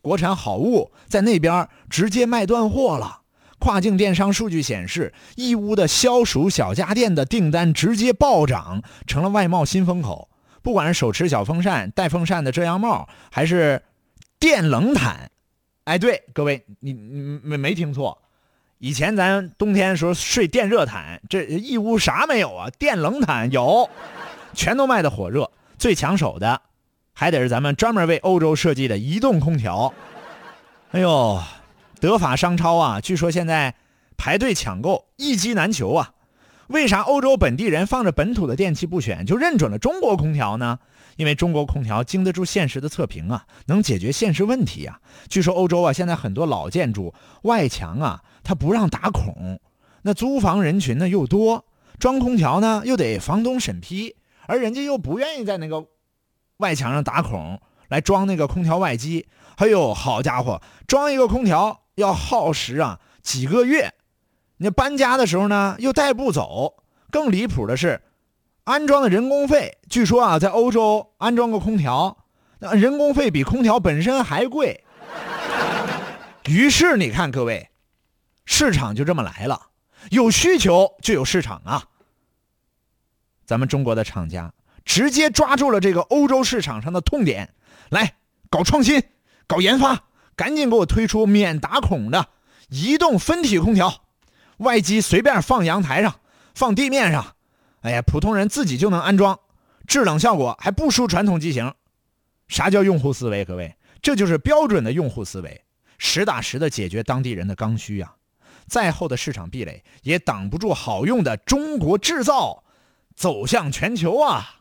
国产好物在那边直接卖断货了。跨境电商数据显示，义乌的消暑小家电的订单直接暴涨，成了外贸新风口。不管是手持小风扇、带风扇的遮阳帽，还是电冷毯，哎，对，各位，你没听错，以前咱冬天的时候睡电热毯，这义乌啥没有啊？电冷毯有，全都卖的火热。最抢手的还得是咱们专门为欧洲设计的移动空调。哎呦，德法商超啊，据说现在排队抢购，一机难求啊。为啥欧洲本地人放着本土的电器不选，就认准了中国空调呢？因为中国空调经得住现实的测评啊，能解决现实问题啊。据说欧洲啊，现在很多老建筑外墙啊，它不让打孔，那租房人群呢又多，装空调呢又得房东审批，而人家又不愿意在那个外墙上打孔来装那个空调外机。哎呦，好家伙，装一个空调要耗时啊几个月，你搬家的时候呢又带不走。更离谱的是，安装的人工费，据说啊，在欧洲安装个空调，那人工费比空调本身还贵。于是你看各位，市场就这么来了，有需求就有市场啊。咱们中国的厂家直接抓住了这个欧洲市场上的痛点，来搞创新，搞研发，赶紧给我推出免打孔的移动分体空调，外机随便放阳台上，放地面上，哎呀，普通人自己就能安装，制冷效果还不输传统机型。啥叫用户思维？各位，这就是标准的用户思维，实打实的解决当地人的刚需啊。再厚的市场壁垒也挡不住好用的中国制造走向全球啊。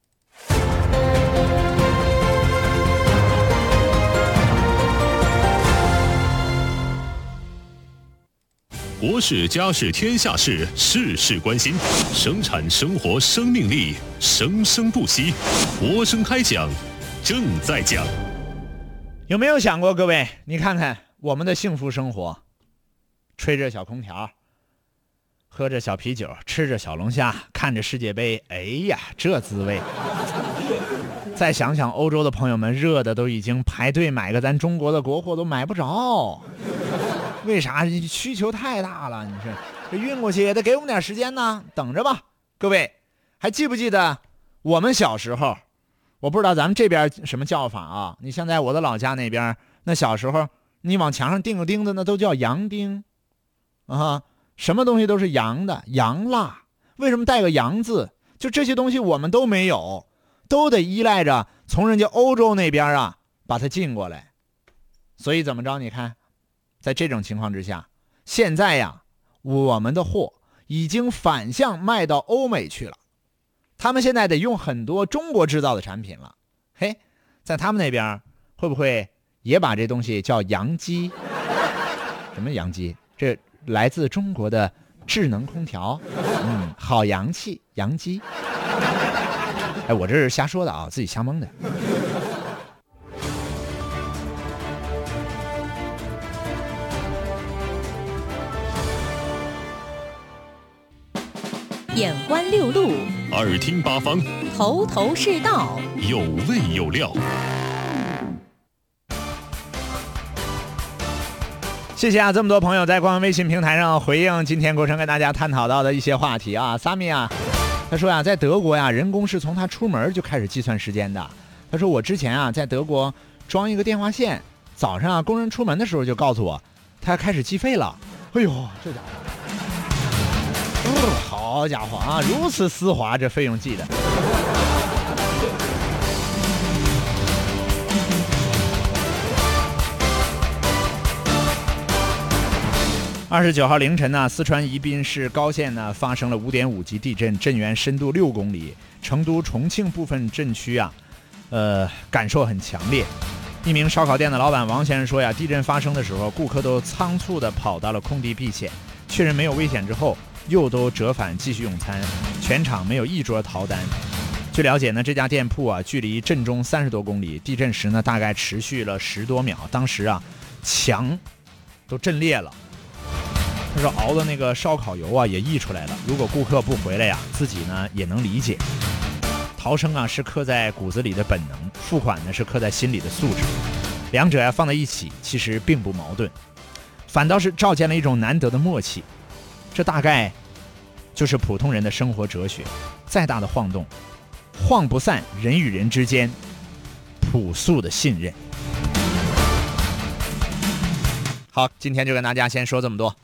国事家事天下事，事事关心，生产生活生命力，生生不息。国声开讲，正在讲。 有没有想过，各位，你看看我们的幸福生活，吹着小空调，喝着小啤酒，吃着小龙虾，看着世界杯，哎呀，这滋味。再想想欧洲的朋友们，热的都已经排队买个咱中国的国货都买不着。为啥？需求太大了，你说这运过去也得给我们点时间呢，等着吧。各位还记不记得我们小时候，我不知道咱们这边什么叫法啊，你像在我的老家那边，那小时候你往墙上钉个钉子，那都叫洋钉啊，什么东西都是洋的，洋蜡。为什么带个洋字？就这些东西我们都没有，都得依赖着从人家欧洲那边啊把它进过来。所以怎么着，你看在这种情况之下，现在呀，我们的货已经反向卖到欧美去了，他们现在得用很多中国制造的产品了。嘿，在他们那边会不会也把这东西叫洋机？什么洋机？这来自中国的智能空调，好洋气，洋机。哎，我这是瞎说的啊，自己瞎蒙的。 眼观六路， 耳听八方， 头头是道， 有味有料。 谢谢啊，这么多朋友在官方微信平台上回应今天国成跟大家探讨到的一些话题啊。萨米啊，他说呀，在德国呀，人工是从他出门就开始计算时间的。他说我之前啊在德国装一个电话线，早上啊工人出门的时候就告诉我，他开始计费了。哎呦，这家伙，好家伙啊，如此丝滑，这费用计的。29号凌晨呢，四川宜宾市高县呢发生了5.5级地震，震源深度6公里。成都、重庆部分震区啊，感受很强烈。一名烧烤店的老板王先生说呀，地震发生的时候，顾客都仓促地跑到了空地避险，确认没有危险之后，又都折返继续用餐，全场没有一桌逃单。据了解呢，这家店铺啊距离震中30多公里，地震时呢大概持续了10多秒，当时啊墙都震裂了。他说熬的那个烧烤油啊也溢出来了，如果顾客不回来呀，自己呢也能理解。逃生啊是刻在骨子里的本能，付款呢是刻在心里的素质。 两者放在一起其实并不矛盾，反倒是照见了一种难得的默契。这大概就是普通人的生活哲学，再大的晃动，晃不散人与人之间朴素的信任。好，今天就跟大家先说这么多。